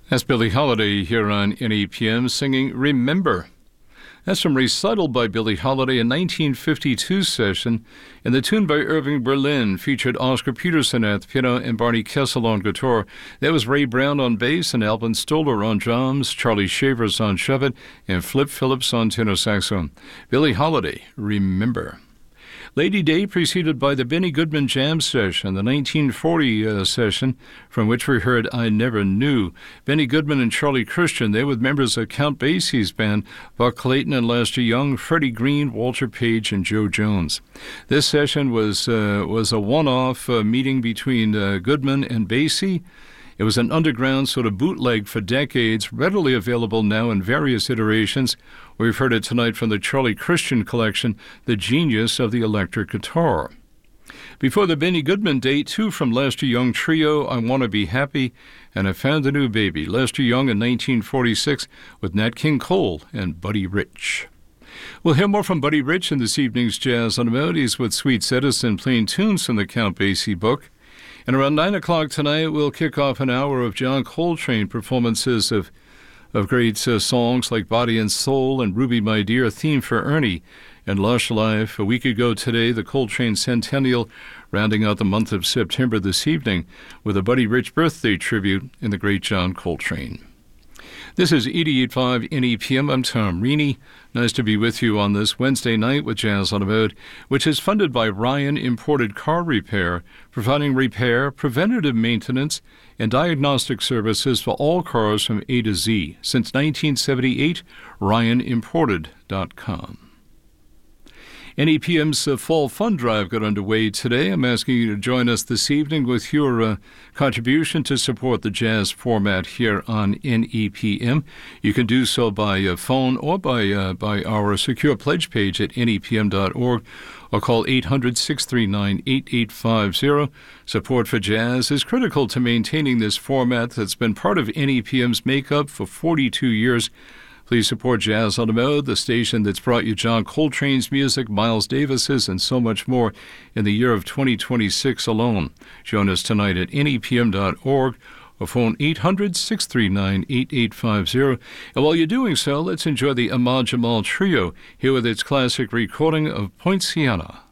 That's Billie Holiday here on NEPM singing Remember. That's from Recital by Billie Holiday, a 1952 session, and the tune by Irving Berlin featured Oscar Peterson at the piano and Barney Kessel on guitar. That was Ray Brown on bass and Alvin Stoller on drums, Charlie Shavers on shove-it, and Flip Phillips on tenor saxophone. Billie Holiday, Remember. Lady Day preceded by the Benny Goodman Jam Session, the 1940 session, from which we heard I Never Knew. Benny Goodman and Charlie Christian, they were members of Count Basie's band, Buck Clayton and Lester Young, Freddie Green, Walter Page, and Joe Jones. This session was a one-off meeting between Goodman and Basie. It was an underground sort of bootleg for decades, readily available now in various iterations. We've heard it tonight from the Charlie Christian collection, The Genius of the Electric Guitar. Before the Benny Goodman date, two from Lester Young Trio, I Want to Be Happy, and I Found a New Baby. Lester Young in 1946 with Nat King Cole and Buddy Rich. We'll hear more from Buddy Rich in this evening's Jazz on the Melodies with Sweet Edison playing tunes from the Count Basie book. And around 9 o'clock tonight, we'll kick off an hour of John Coltrane performances of great songs like Body and Soul and Ruby My Dear, Theme for Ernie, and Lush Life. A week ago today, the Coltrane Centennial, rounding out the month of September this evening with a Buddy Rich birthday tribute in the great John Coltrane. This is 88.5 NEPM. I'm Tom Reaney. Nice to be with you on this Wednesday night with Jazz on the Road, which is funded by Ryan Imported Car Repair, providing repair, preventative maintenance, and diagnostic services for all cars from A to Z. Since 1978, RyanImported.com. NEPM's Fall Fund Drive got underway today. I'm asking you to join us this evening with your contribution to support the jazz format here on NEPM. You can do so by phone or by our secure pledge page at nepm.org or call 800-639-8850. Support for jazz is critical to maintaining this format that's been part of NEPM's makeup for 42 years. Please support Jazz on the Road, the station that's brought you John Coltrane's music, Miles Davis's, and so much more in the year of 2026 alone. Join us tonight at nepm.org or phone 800-639-8850. And while you're doing so, let's enjoy the Ahmad Jamal Trio here with its classic recording of Poinciana.